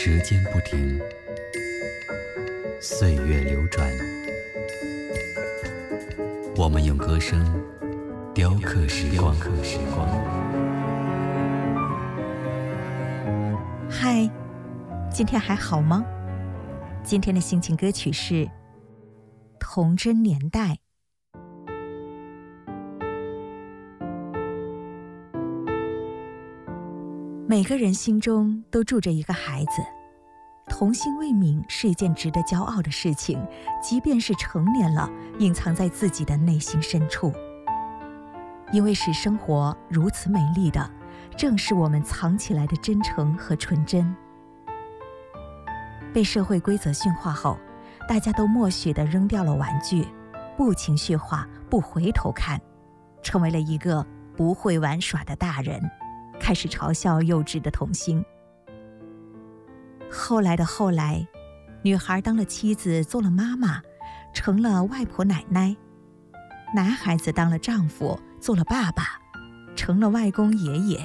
时间不停，岁月流转，我们用歌声雕刻时光。 嗨，今天还好吗？今天的心情歌曲是《童真年代》。每个人心中都住着一个孩子，童心未泯是一件值得骄傲的事情，即便是成年了，隐藏在自己的内心深处。因为使生活如此美丽的，正是我们藏起来的真诚和纯真。被社会规则驯化后，大家都默许地扔掉了玩具，不情绪化，不回头看，成为了一个不会玩耍的大人，开始嘲笑幼稚的童心。后来的后来，女孩当了妻子，做了妈妈，成了外婆奶奶；男孩子当了丈夫，做了爸爸，成了外公爷爷。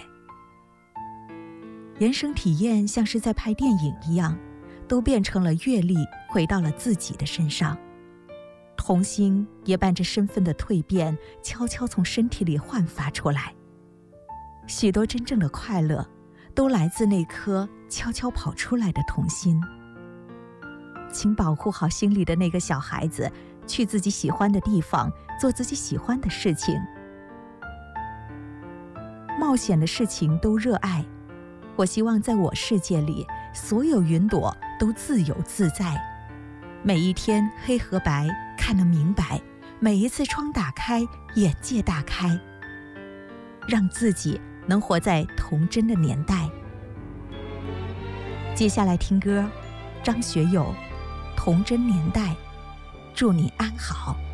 人生体验像是在拍电影一样，都变成了阅历，回到了自己的身上。童心也伴着身份的蜕变，悄悄从身体里焕发出来。许多真正的快乐，都来自那颗悄悄跑出来的童心。请保护好心里的那个小孩子，去自己喜欢的地方，做自己喜欢的事情。冒险的事情都热爱，我希望在我世界里，所有云朵都自由自在。每一天黑和白看得明白，每一次窗打开，眼界大开，让自己能活在童真的年代。接下来听歌，张学友《童真年代》，祝你安好。